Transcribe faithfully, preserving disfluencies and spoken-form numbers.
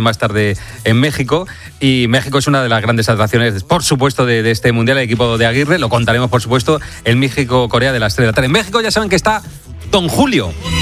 más tarde en México. Y México es una de las grandes atracciones, por supuesto, de, de este Mundial, el equipo de Aguirre. Lo contaremos, por supuesto, el México-Corea de las tres de la tarde. En México ya saben que está Don Julio.